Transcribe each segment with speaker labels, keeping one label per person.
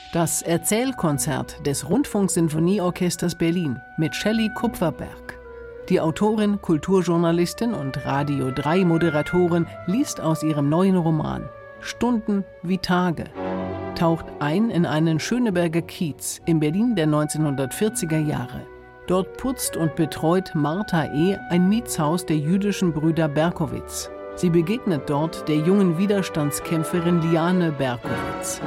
Speaker 1: Das Erzählkonzert des Rundfunksinfonieorchesters Berlin mit Shelley Kupferberg. Die Autorin, Kulturjournalistin und Radio 3 Moderatorin liest aus ihrem neuen Roman Stunden wie Tage, taucht ein in einen Schöneberger Kiez im Berlin der 1940er Jahre. Dort putzt und betreut Martha E. ein Mietshaus der jüdischen Brüder Berkowitz. Sie begegnet dort der jungen Widerstandskämpferin Liane Berkowitz.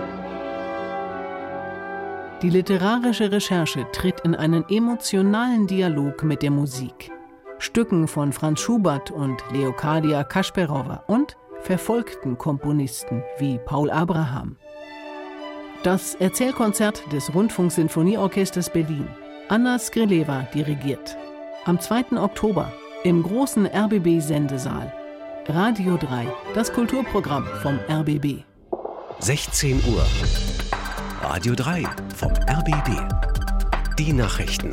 Speaker 1: Die literarische Recherche tritt in einen emotionalen Dialog mit der Musik. Stücken von Franz Schubert und Leocadia Kasperowa und verfolgten Komponisten wie Paul Abraham. Das Erzählkonzert des Rundfunksinfonieorchesters Berlin. Anna Skrileva dirigiert. Am 2. Oktober im großen RBB-Sendesaal. Radio 3, das Kulturprogramm vom RBB.
Speaker 2: 16 Uhr. Radio 3 vom RBB. Die Nachrichten.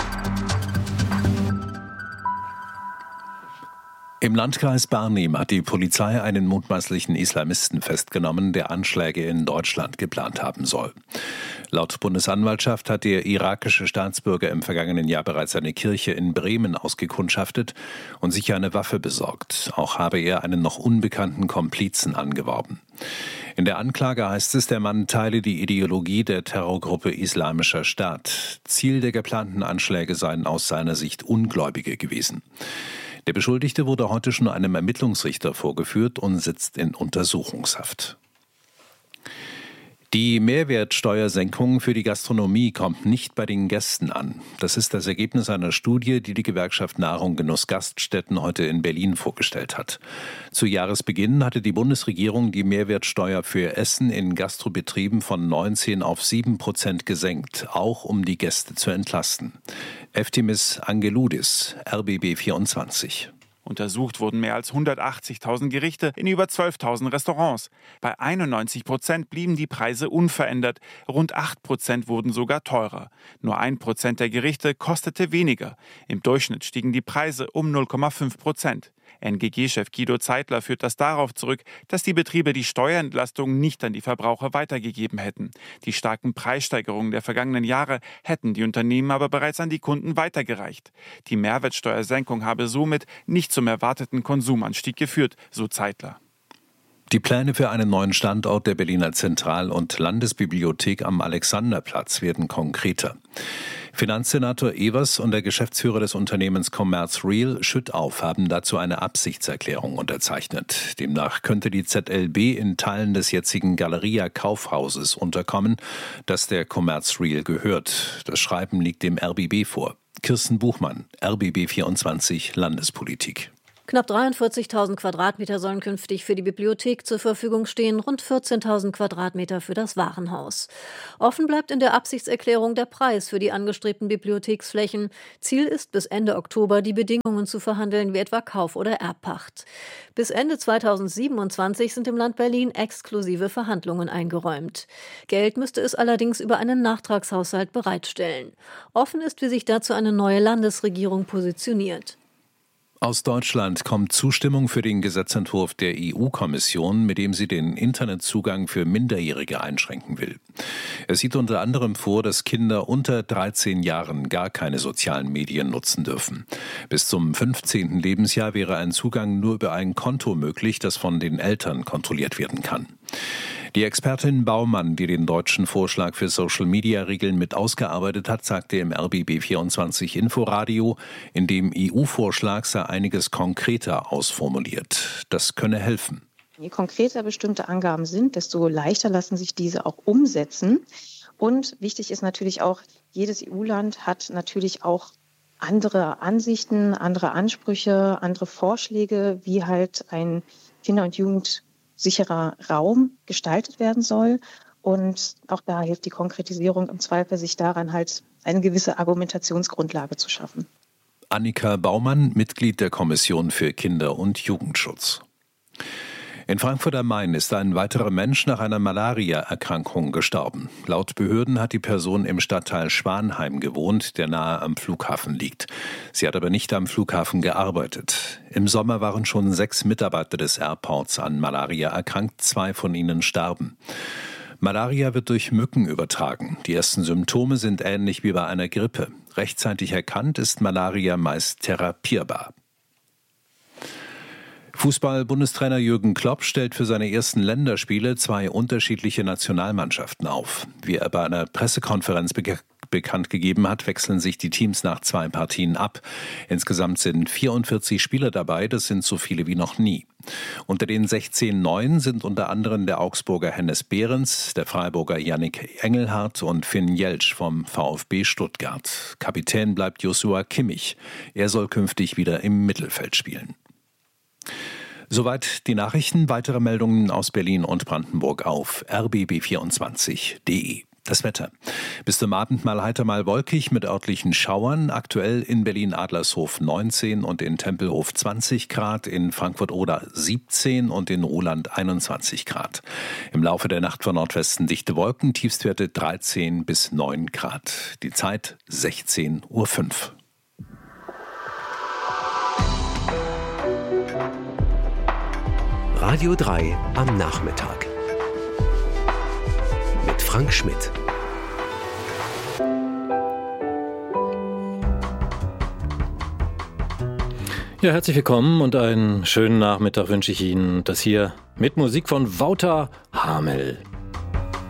Speaker 3: Im Landkreis Barnim hat die Polizei einen mutmaßlichen Islamisten festgenommen, der Anschläge in Deutschland geplant haben soll. Laut Bundesanwaltschaft hat der irakische Staatsbürger im vergangenen Jahr bereits eine Kirche in Bremen ausgekundschaftet und sich eine Waffe besorgt. Auch habe er einen noch unbekannten Komplizen angeworben. In der Anklage heißt es, der Mann teile die Ideologie der Terrorgruppe Islamischer Staat. Ziel der geplanten Anschläge seien aus seiner Sicht Ungläubige gewesen. Der Beschuldigte wurde heute schon einem Ermittlungsrichter vorgeführt und sitzt in Untersuchungshaft. Die Mehrwertsteuersenkung für die Gastronomie kommt nicht bei den Gästen an. Das ist das Ergebnis einer Studie, die die Gewerkschaft Nahrung Genuss Gaststätten heute in Berlin vorgestellt hat. Zu Jahresbeginn hatte die Bundesregierung die Mehrwertsteuer für Essen in Gastrobetrieben von 19 auf 7% gesenkt, auch um die Gäste zu entlasten. Eftimis Angeloudis, RBB 24.
Speaker 4: Untersucht wurden mehr als 180.000 Gerichte in über 12.000 Restaurants. Bei 91% blieben die Preise unverändert. Rund 8% wurden sogar teurer. Nur 1% der Gerichte kostete weniger. Im Durchschnitt stiegen die Preise um 0,5%. NGG-Chef Guido Zeitler führt das darauf zurück, dass die Betriebe die Steuerentlastung nicht an die Verbraucher weitergegeben hätten. Die starken Preissteigerungen der vergangenen Jahre hätten die Unternehmen aber bereits an die Kunden weitergereicht. Die Mehrwertsteuersenkung habe somit nicht zum erwarteten Konsumanstieg geführt, so Zeitler.
Speaker 3: Die Pläne für einen neuen Standort der Berliner Zentral- und Landesbibliothek am Alexanderplatz werden konkreter. Finanzsenator Evers und der Geschäftsführer des Unternehmens Commerz Real Schüttauf haben dazu eine Absichtserklärung unterzeichnet. Demnach könnte die ZLB in Teilen des jetzigen Galeria Kaufhauses unterkommen, das der Commerz Real gehört. Das Schreiben liegt dem RBB vor. Kirsten Buchmann, RBB 24 Landespolitik.
Speaker 5: Knapp 43.000 Quadratmeter sollen künftig für die Bibliothek zur Verfügung stehen, rund 14.000 Quadratmeter für das Warenhaus. Offen bleibt in der Absichtserklärung der Preis für die angestrebten Bibliotheksflächen. Ziel ist, bis Ende Oktober die Bedingungen zu verhandeln, wie etwa Kauf- oder Erbpacht. Bis Ende 2027 sind im Land Berlin exklusive Verhandlungen eingeräumt. Geld müsste es allerdings über einen Nachtragshaushalt bereitstellen. Offen ist, wie sich dazu eine neue Landesregierung positioniert.
Speaker 3: Aus Deutschland kommt Zustimmung für den Gesetzentwurf der EU-Kommission, mit dem sie den Internetzugang für Minderjährige einschränken will. Es sieht unter anderem vor, dass Kinder unter 13 Jahren gar keine sozialen Medien nutzen dürfen. Bis zum 15. Lebensjahr wäre ein Zugang nur über ein Konto möglich, das von den Eltern kontrolliert werden kann. Die Expertin Baumann, die den deutschen Vorschlag für Social-Media-Regeln mit ausgearbeitet hat, sagte im RBB 24 Inforadio, in dem EU-Vorschlag sei einiges konkreter ausformuliert. Das könne helfen.
Speaker 6: Je konkreter bestimmte Angaben sind, desto leichter lassen sich diese auch umsetzen. Und wichtig ist natürlich auch, jedes EU-Land hat natürlich auch andere Ansichten, andere Ansprüche, andere Vorschläge, wie halt ein Kinder- und Jugendsicherer Raum gestaltet werden soll. Und auch da hilft die Konkretisierung im Zweifel, sich daran halt eine gewisse Argumentationsgrundlage zu schaffen.
Speaker 3: Annika Baumann, Mitglied der Kommission für Kinder- und Jugendschutz. In Frankfurt am Main ist ein weiterer Mensch nach einer Malaria-Erkrankung gestorben. Laut Behörden hat die Person im Stadtteil Schwanheim gewohnt, der nahe am Flughafen liegt. Sie hat aber nicht am Flughafen gearbeitet. Im Sommer waren schon 6 Mitarbeiter des Airports an Malaria erkrankt, 2 von ihnen starben. Malaria wird durch Mücken übertragen. Die ersten Symptome sind ähnlich wie bei einer Grippe. Rechtzeitig erkannt ist Malaria meist therapierbar. Fußball-Bundestrainer Jürgen Klopp stellt für seine ersten Länderspiele 2 unterschiedliche Nationalmannschaften auf. Wie er bei einer Pressekonferenz bekannt gegeben hat, wechseln sich die Teams nach 2 Partien ab. Insgesamt sind 44 Spieler dabei, das sind so viele wie noch nie. Unter den 16 Neuen sind unter anderem der Augsburger Hennes Behrens, der Freiburger Yannick Engelhardt und Finn Jeltsch vom VfB Stuttgart. Kapitän bleibt Joshua Kimmich. Er soll künftig wieder im Mittelfeld spielen. Soweit die Nachrichten. Weitere Meldungen aus Berlin und Brandenburg auf rbb24.de. Das Wetter. Bis zum Abend mal heiter, mal wolkig mit örtlichen Schauern. Aktuell in Berlin-Adlershof 19 und in Tempelhof 20 Grad, in Frankfurt-Oder 17 und in Ruhland 21 Grad. Im Laufe der Nacht von Nordwesten dichte Wolken, Tiefstwerte 13 bis 9 Grad. Die Zeit 16:05 Uhr.
Speaker 2: Radio 3 am Nachmittag. Mit Frank Schmidt.
Speaker 7: Ja, herzlich willkommen und einen schönen Nachmittag wünsche ich Ihnen. Das hier mit Musik von Wouter Hamel.